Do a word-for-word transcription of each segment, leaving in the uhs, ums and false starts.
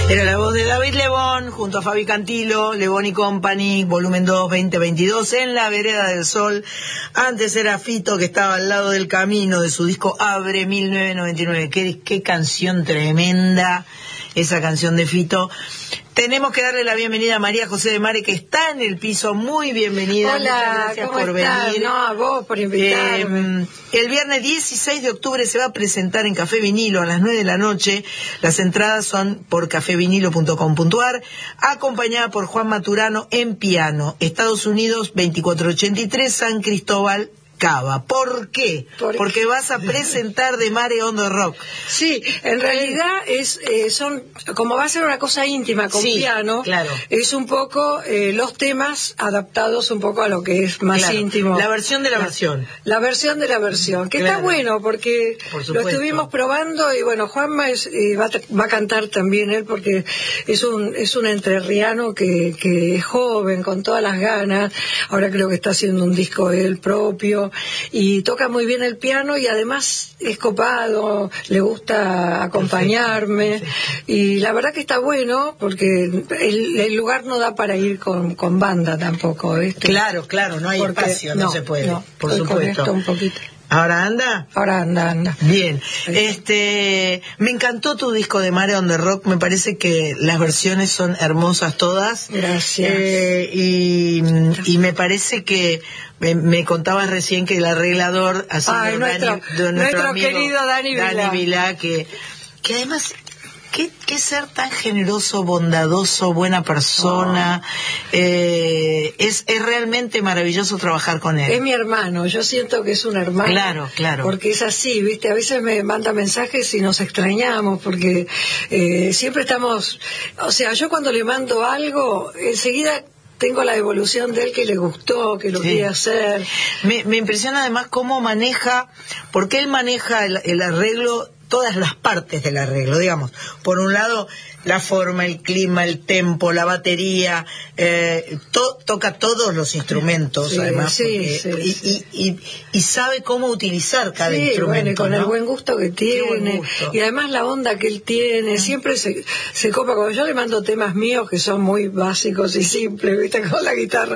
Era la voz de David Lebón junto a Fabi Cantilo, Lebón y Company, volumen dos, veinte veintidós, en la vereda del sol. Antes era Fito, que estaba al lado del camino, de su disco Abre mil novecientos noventa y nueve. Qué, qué canción tremenda esa canción de Fito. Tenemos que darle la bienvenida a María José de Mare, que está en el piso. Muy bienvenida. Hola, muchas gracias ¿cómo por estás? venir. No, a vos por invitarme. Eh, el viernes dieciséis de octubre se va a presentar en Café Vinilo a las nueve de la noche. Las entradas son por café vinilo punto com punto a r, acompañada por Juan Maturano en piano. Estados Unidos veinticuatro ochenta y tres, San Cristóbal, Cava. ¿Por qué? ¿Por Porque qué? Vas a presentar de Mare on the Rock. Sí, en realidad es eh, son como va a ser una cosa íntima con sí, piano, claro. Es un poco eh, los temas adaptados un poco a lo que es más claro. íntimo. La versión de la, la versión. La versión de la versión, que claro. está bueno porque lo estuvimos probando y bueno, Juanma es, eh, va, a, va a cantar también él porque es un es un entrerriano que, que es joven, con todas las ganas. Ahora creo que está haciendo un disco él propio. Y toca muy bien el piano y además es copado, le gusta acompañarme. Perfecto, perfecto. Y la verdad que está bueno porque el, el lugar no da para ir con, con banda tampoco, ¿viste? Claro, claro, no hay porque, espacio, no, no se puede, no, por supuesto. Con esto un poquito. ¿Ahora anda? Ahora anda, anda. Bien. Este, me encantó tu disco de Mare on the Rock. Me parece que las versiones son hermosas todas. Gracias. Eh, y, y me parece que me, me contabas recién que el arreglador ha sido Ay, nuestro, Dani, de nuestro, nuestro amigo querido Dani Vilá. Dani Vilá, que, que además... ¿Qué, qué ser tan generoso, bondadoso, buena persona? Oh. Eh, es, es realmente maravilloso trabajar con él. Es mi hermano, yo siento que es un hermano. Claro, claro. Porque es así, ¿viste? A veces me manda mensajes y nos extrañamos, porque eh, siempre estamos... O sea, yo cuando le mando algo, enseguida... tengo la devolución de él que le gustó, que lo sí. quiere hacer. Me, me impresiona además cómo maneja, porque él maneja el, el arreglo, todas las partes del arreglo, digamos. Por un lado, la forma, el clima, el tempo, la batería, eh, to, toca todos los instrumentos, sí, además. Sí, porque, sí, y, sí. Y, y, y sabe cómo utilizar cada sí, instrumento. Bueno, y con ¿no? el buen gusto que tiene, gusto. Y además la onda que él tiene, siempre se, se copa. Cuando yo le mando temas míos que son muy básicos y simples, ¿viste? Con la guitarra.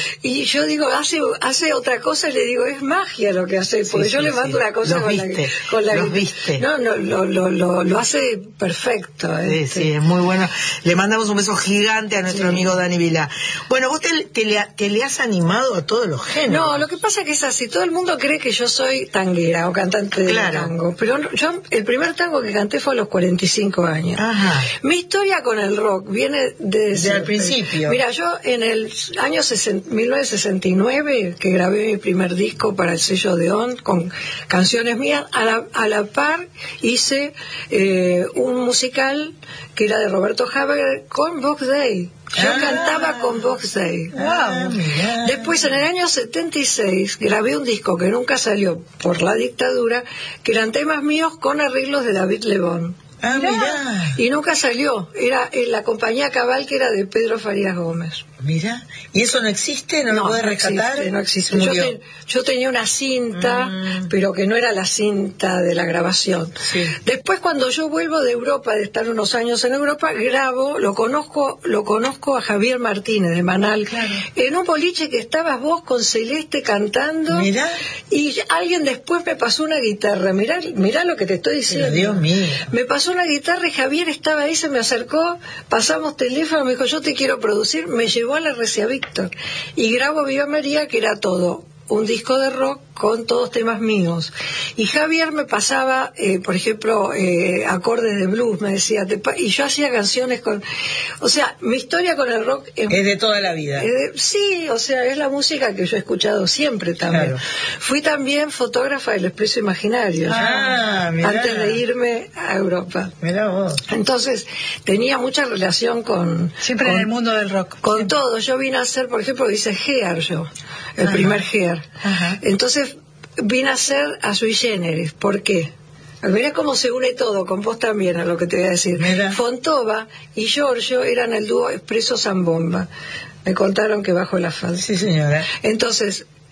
Y yo digo, hace hace otra cosa, y le digo, es magia lo que hace, porque sí, yo sí, le mando sí. una cosa los con viste, la, con la los viste. No, no, lo, lo, lo, lo hace perfecto. Sí, este. sí, es muy bueno. Le mandamos un beso gigante a nuestro sí. amigo Dani Vilá. Bueno, vos te, te, le, te le has animado a todos los géneros. No, lo que pasa que es así, todo el mundo cree que yo soy tanguera o cantante de claro. tango, pero yo el primer tango que canté fue a los cuarenta y cinco años. Ajá. Mi historia con el rock viene desde el principio. Mira, yo en el año mil novecientos sesenta y nueve, que grabé mi primer disco para el sello de On, con canciones mías, a la, a la par hice eh, un musical que era de Roberto Haber con Box Day. Yo ah, cantaba con Box Day. Ah, wow. Después, en el año setenta y seis, grabé un disco que nunca salió por la dictadura, que eran temas míos con arreglos de David Lebón. Ah, mirá. Y nunca salió. Era en la compañía Cabal, que era de Pedro Farías Gómez. Mira, ¿y eso no existe? ¿No, no lo puedes rescatar? Existe, no existe. Yo, te, yo tenía una cinta, mm. pero que no era la cinta de la grabación. Sí. Después, cuando yo vuelvo de Europa, de estar unos años en Europa, grabo, lo conozco, lo conozco a Javier Martínez de Manal, claro. en un boliche que estabas vos con Celeste cantando. Mirá. Y alguien después me pasó una guitarra. Mirá, mirá lo que te estoy diciendo. Pero Dios mío. Me pasó una guitarra y Javier estaba ahí, se me acercó, pasamos teléfono, me dijo, yo te quiero producir, me llevó a la Recia Víctor y grabo Viva María, que era todo un disco de rock con todos temas míos. Y Javier me pasaba, eh, por ejemplo, eh, acordes de blues, me decía, te pa y yo hacía canciones con... O sea, mi historia con el rock... Es, es de toda la vida. Es de, sí, o sea, es la música que yo he escuchado siempre también. Claro. Fui también fotógrafa del Expreso Imaginario, ah, ya, antes de irme a Europa. Mirá vos. Entonces, tenía mucha relación con... Siempre con, en el mundo del rock. Con siempre. todo. Yo vine a hacer, por ejemplo, hice Gear yo, el Ajá. primer Gear. Ajá. Entonces vine a hacer a Sui Generis. ¿Por qué? Mirá cómo se une todo, con vos también, a lo que te voy a decir. Mira. Fontova y Giorgio eran el dúo Expreso Zambomba. Me contaron que bajo la falda. Sí, señora. Entonces,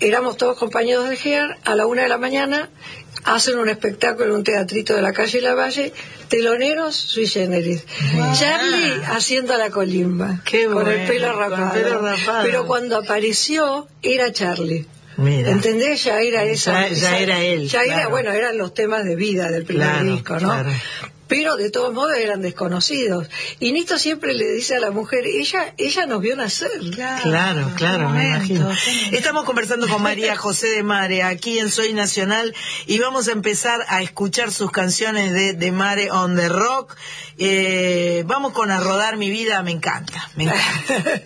éramos todos compañeros de G E A R, a la una de la mañana hacen un espectáculo en un teatrito de la calle Lavalle, teloneros sui generis. Wow. Charlie haciendo la colimba, Qué con, bueno, el pelo rapado. con el pelo rapado. Pero cuando apareció, era Charlie. Mira. ¿Entendés? Ya era esa. Ya, ya era él. Ya claro. era, bueno, eran los temas de vida del primer claro, disco, ¿no? Claro. Pero de todos modos eran desconocidos. Y Nito siempre le dice a la mujer, ella ella nos vio nacer. Claro, claro, claro me imagino. Estamos conversando con María José de Mare, aquí en Soy Nacional, y vamos a empezar a escuchar sus canciones de, de Mare on the Rock. Eh, vamos con A Rodar Mi Vida, me encanta, me encanta.